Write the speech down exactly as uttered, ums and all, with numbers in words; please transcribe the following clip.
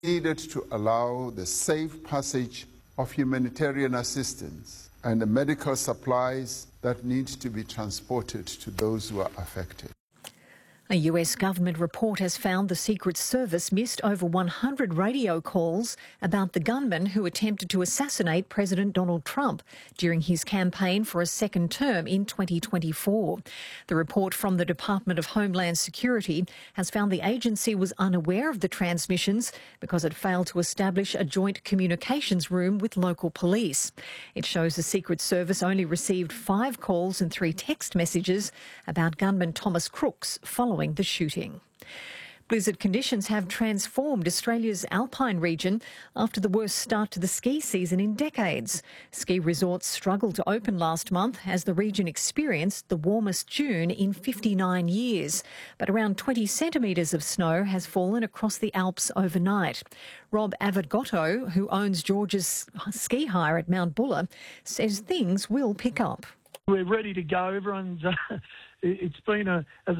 needed to allow the safe passage of humanitarian assistance and the medical supplies that need to be transported to those who are affected. A U S government report has found the Secret Service missed over one hundred radio calls about the gunman who attempted to assassinate President Donald Trump during his campaign for a second term in twenty twenty-four. The report from the Department of Homeland Security has found the agency was unaware of the transmissions because it failed to establish a joint communications room with local police. It shows the Secret Service only received five calls and three text messages about gunman Thomas Crooks following the shooting. Blizzard conditions have transformed Australia's alpine region after the worst start to the ski season in decades. Ski resorts struggled to open last month as the region experienced the warmest June in fifty-nine years. But around twenty centimetres of snow has fallen across the Alps overnight. Rob Avidgotto, who owns George's Ski Hire at Mount Buller, says things will pick up. We're ready to go. Everyone's. Uh, it's been a, as